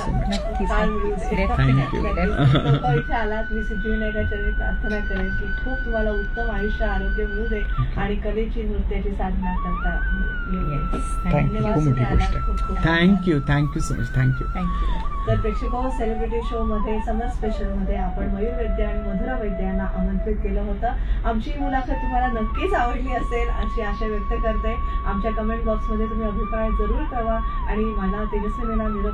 So much. काळ मिळू दे. Thank you. लोक इथे आलात, मी सिद्धिविनायकाच्या प्रार्थना करेन की खूप तुम्हाला उत्तम आयुष्य आरोग्य मिळू दे आणि कलेची नृत्याची साधना करता थँक्यू. खूप मोठी गोष्ट आहे. Thank you so much. थँक्यू. तर प्रेक्षको, सेलिब्रिटी शो मध्ये समर स्पेशल मध्ये आपण मयूर वैद्य आणि मधुरा वैद्य यांना आमंत्रित केलं होतं. आमची ही मुलाखत तुम्हाला नक्कीच आवडली असेल अशी आशा व्यक्त करते. आमच्या कमेंट बॉक्समध्ये तुम्ही अभिप्राय जरूर कळवा आणि मला तेजस्वी मीना निरोप